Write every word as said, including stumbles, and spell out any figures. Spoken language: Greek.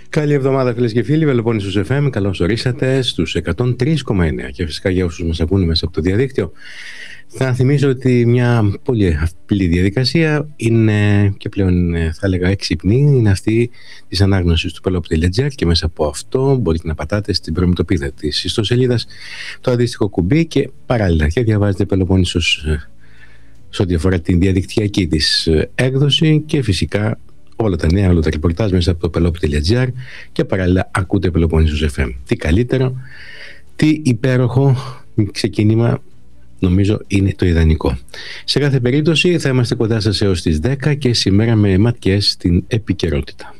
Καλή εβδομάδα, φίλες και φίλοι. Πελοπόννησος εφ εμ, καλώς ορίσατε στους εκατόν τρία κόμμα εννέα και φυσικά για όσους μας ακούνε μέσα από το διαδίκτυο. Θα θυμίσω ότι μια πολύ απλή διαδικασία είναι και πλέον, θα έλεγα, έξυπνη, είναι αυτή της ανάγνωσης του πελόπ τελεία τζι άρ και μέσα από αυτό μπορείτε να πατάτε στην προμητωπίδα της ιστοσελίδας το αντίστοιχο κουμπί και παράλληλα και διαβάζετε Πελοπόννησος σε ό,τι αφορά την διαδικτυακή της έκδοση και φυσικά όλα τα νέα, όλα τα ρεπορτάζ μέσα από το πελόπ τελεία τζι άρ και παράλληλα ακούτε Πελοπόννησος εφ εμ. Τι καλύτερο, τι υπέροχο ξεκίνημα, νομίζω είναι το ιδανικό. Σε κάθε περίπτωση θα είμαστε κοντά σας έως τις δέκα και σήμερα με ματιές στην επικαιρότητα.